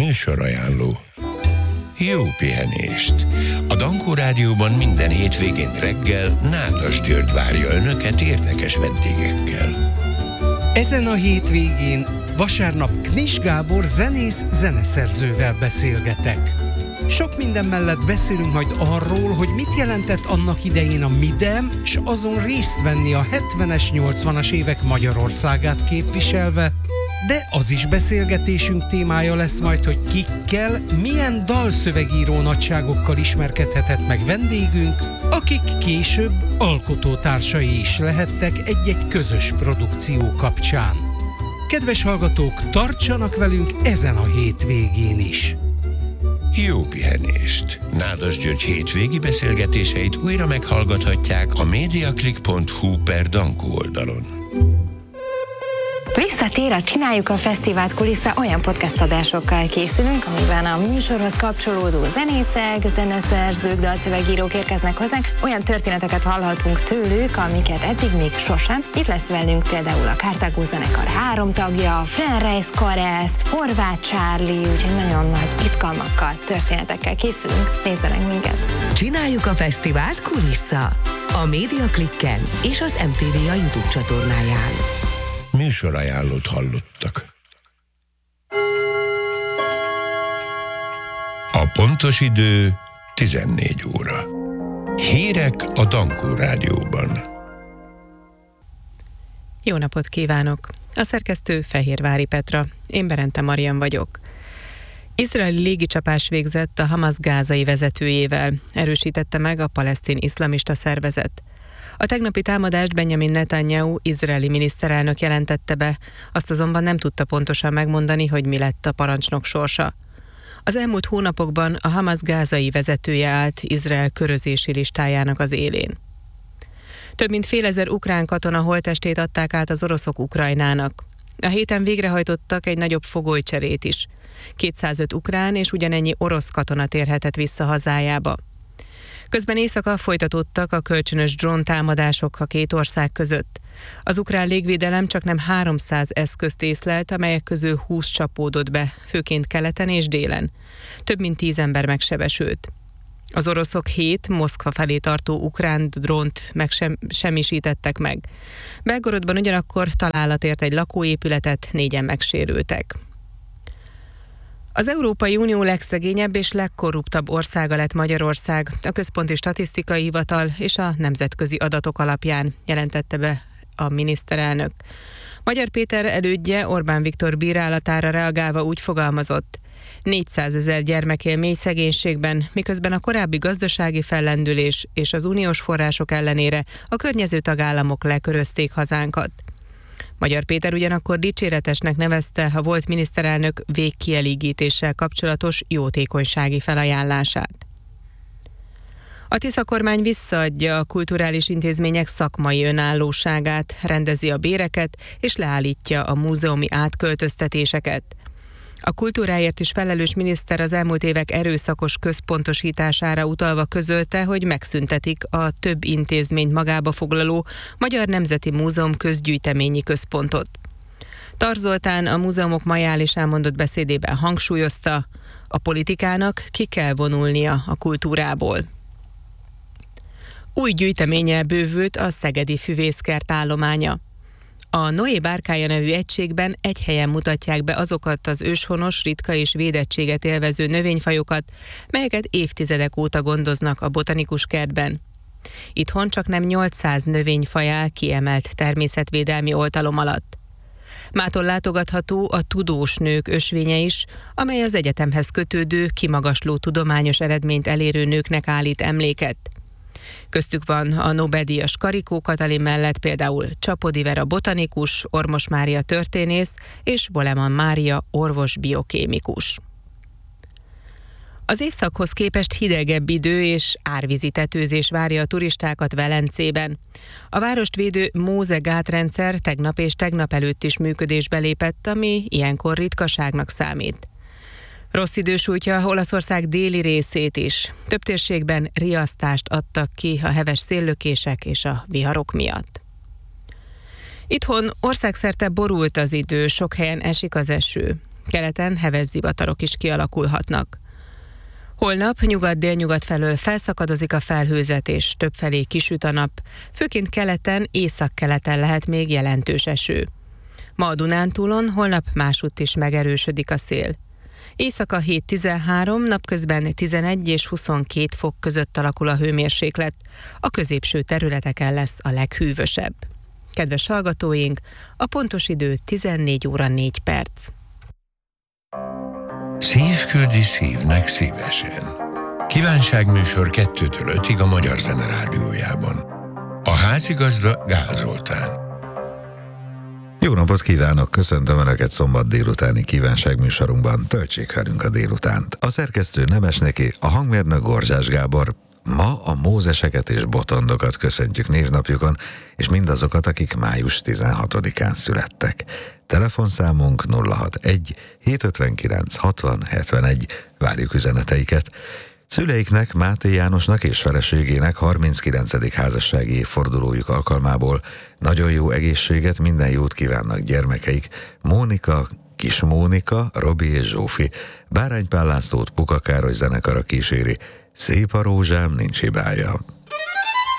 Műsorajánló. Jó pihenést! A Dankó Rádióban minden hétvégén reggel Nádas György várja Önöket érdekes vendégekkel. Ezen a hétvégén vasárnap Knis Gábor zenész-zeneszerzővel beszélgetek. Sok minden mellett beszélünk majd arról, hogy mit jelentett annak idején a Midem, s azon részt venni a 70-es, 80-as évek Magyarországát képviselve, de az is beszélgetésünk témája lesz majd, hogy kikkel, milyen dalszövegíró nagyságokkal ismerkedhetett meg vendégünk, akik később alkotótársai is lehettek egy-egy közös produkció kapcsán. Kedves hallgatók, tartsanak velünk ezen a hétvégén is! Jó pihenést! Nádas György hétvégi beszélgetéseit újra meghallgathatják a mediaclick.hu/Dankó oldalon. Visszatér a Csináljuk a Fesztivált kulissza, olyan podcast adásokkal készülünk, amiben a műsorhoz kapcsolódó zenészek, zeneszerzők, dalszövegírók érkeznek hozzánk, olyan történeteket hallhatunk tőlük, amiket eddig még sosem. Itt lesz velünk például a Cartago zenekar 3 tagja, Fenreis Karesz, Horváth Charlie, úgyhogy nagyon nagy izgalmakkal, történetekkel készülünk. Nézzenek minket! Csináljuk a Fesztivált kulissza, a Mediaclicken és az MTV a YouTube csatornáján. Műsorajánlót hallottak. A pontos idő 14 óra. Hírek a Dankó Rádióban. Jó napot kívánok! A szerkesztő Fehérvári Petra, én Berente Marian vagyok. Izraeli légicsapás végzett a Hamas gázai vezetőjével, erősítette meg a palesztin iszlamista szervezet. A tegnapi támadást Benjamin Netanyahu izraeli miniszterelnök jelentette be, azt azonban nem tudta pontosan megmondani, hogy mi lett a parancsnok sorsa. Az elmúlt hónapokban a Hamas gázai vezetője állt Izrael körözési listájának az élén. Több mint 1000 ukrán katona holttestét adták át az oroszok Ukrajnának. A héten végrehajtottak egy nagyobb fogolycserét is. 205 ukrán és ugyanennyi orosz katona térhetett vissza hazájába. Közben éjszaka folytatódtak a kölcsönös dróntámadások a két ország között. Az ukrán légvédelem csaknem 300 eszközt észlelt, amelyek közül 20 csapódott be, főként keleten és délen. Több mint 10 ember megsebesült. Az oroszok 7 Moszkva felé tartó ukrán drónt semmisítettek meg. Belgorodban ugyanakkor találat ért egy lakóépületet, 4-en megsérültek. Az Európai Unió legszegényebb és legkorruptabb országa lett Magyarország, a Központi Statisztikai Hivatal és a nemzetközi adatok alapján, jelentette be a miniszterelnök. Magyar Péter elődje Orbán Viktor bírálatára reagálva úgy fogalmazott: 400 000 gyermek él mély szegénységben, miközben a korábbi gazdasági fellendülés és az uniós források ellenére a környező tagállamok lekörözték hazánkat. Magyar Péter ugyanakkor dicséretesnek nevezte a volt miniszterelnök végkielégítéssel kapcsolatos jótékonysági felajánlását. A Tisza kormány visszaadja a kulturális intézmények szakmai önállóságát, rendezi a béreket és leállítja a múzeumi átköltöztetéseket. A kultúráért is felelős miniszter az elmúlt évek erőszakos központosítására utalva közölte, hogy megszüntetik a több intézményt magába foglaló Magyar Nemzeti Múzeum közgyűjteményi központot. Tar Zoltán a múzeumok majálisán mondott beszédében hangsúlyozta, a politikának ki kell vonulnia a kultúrából. Új gyűjteménnyel bővült a szegedi füvészkert állománya. A Noé bárkája nevű egységben egy helyen mutatják be azokat az őshonos, ritka és védettséget élvező növényfajokat, melyeket évtizedek óta gondoznak a botanikus kertben. Itthon csaknem 800 növényfaj áll kiemelt természetvédelmi oltalom alatt. Mától látogatható a Tudós nők ösvénye is, amely az egyetemhez kötődő, kimagasló tudományos eredményt elérő nőknek állít emléket. Köztük van a Nobel-díjas Karikó Katalin mellett például Csapody Vera botanikus, Ormos Mária történész és Boleman Mária orvos biokémikus. Az évszakhoz képest hidegebb idő és árvízi tetőzés várja a turistákat Velencében. A várost védő Móze gátrendszer tegnap és tegnap előtt is működésbe lépett, ami ilyenkor ritkaságnak számít. Rossz idő sújtja Olaszország déli részét is. Több térségben riasztást adtak ki a heves széllökések és a viharok miatt. Itthon országszerte borult az idő, sok helyen esik az eső. Keleten heves zivatarok is kialakulhatnak. Holnap nyugat-délnyugat felől felszakadozik a felhőzet, és többfelé kisüt a nap, főként keleten, északkeleten lehet még jelentős eső. Ma a Dunántúlon, holnap másutt is megerősödik a szél. Éjszaka 7-13, napközben 11 és 22 fok között alakul a hőmérséklet, a középső területeken lesz a leghűvösebb. Kedves hallgatóink, a pontos idő 14 óra 4 perc. Szív küldi szívnek szívesen. Kívánságműsor 2-től 5-ig a Magyar Zene Rádiójában. A házigazda Gál Zoltán. Jó napot kívánok! Köszöntöm Önöket szombat délutáni kívánságműsorunkban. Töltsék velünk a délutánt. A szerkesztő Nemesnéki, a hangmérnök Gorzsás Gábor. Ma a Mózeseket és Botondokat köszöntjük névnapjukon, és mindazokat, akik május 16-án születtek. Telefonszámunk 061 759 60 71. Várjuk üzeneteiket. Szüleiknek, Máté Jánosnak és feleségének 39. házassági évfordulójuk alkalmából nagyon jó egészséget, minden jót kívánnak gyermekeik, Mónika, Kis Mónika, Robi és Zsófi. Báránypál Lászlót Puka Károly zenekara kíséri. Szép a rózsám, nincs hibája.